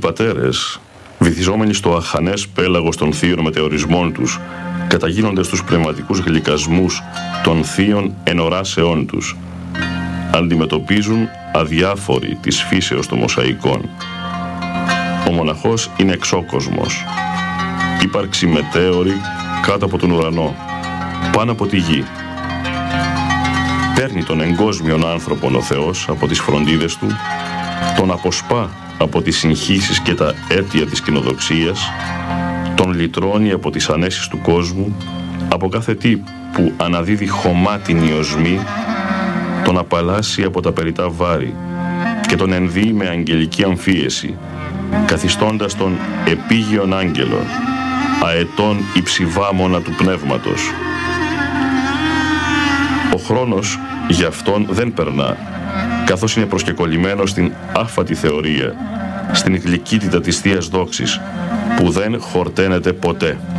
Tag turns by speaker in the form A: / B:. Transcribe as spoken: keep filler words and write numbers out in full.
A: πατέρες, βυθιζόμενοι στο αχανές πέλαγος των θείων μετεωρισμών τους, καταγίνονται στους πνευματικούς γλυκασμούς των θείων ενοράσεών τους. Αντιμετωπίζουν αδιάφοροι της φύσεως των μοσαϊκών. Ο μοναχός είναι εξώκοσμος, ύπαρξη μετέωρη κάτω από τον ουρανό, πάνω από τη γη. Παίρνει τον εγκόσμιον άνθρωπον ο Θεός από τις φροντίδες του, τον αποσπά από τις συγχύσεις και τα αίτια της κοινοδοξίας, τον λυτρώνει από τις ανέσεις του κόσμου, από κάθε τι που αναδίδει χωμά την ιωσμή, τον απαλλάσσει από τα περιτά βάρη και τον ενδύει με αγγελική αμφίεση, καθιστώντας τον επίγειον άγγελον, αετών υψηβάμωνα του πνεύματος. Ο χρόνος για αυτόν δεν περνά, καθώς είναι προσκεκολλημένος στην άφατη θεωρία, στην γλυκύτητα της Θείας Δόξης, που δεν χορταίνεται ποτέ.